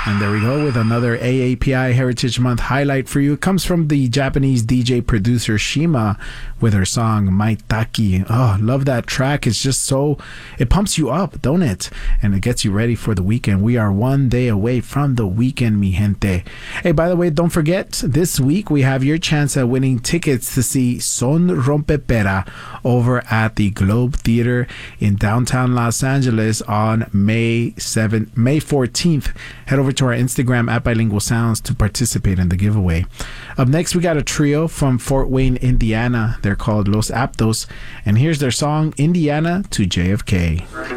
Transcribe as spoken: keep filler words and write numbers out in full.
And there we go with another A A P I Heritage Month highlight for you. It comes from the Japanese D J producer Shima with her song Maitaki. Oh, love that track. It's just so, it pumps you up, don't it? And it gets you ready for the weekend. We are one day away from the weekend, mi gente. Hey, by the way, don't forget, this week we have your chance at winning tickets to see Son Rompepera over at the Globe Theater in downtown Los Angeles on May seventh, May fourteenth. Head over to our Instagram at Bilingual Sounds to participate in the giveaway. Up next, we got a trio from Fort Wayne, Indiana. They're called Los Aptos, and here's their song Indiana to J F K.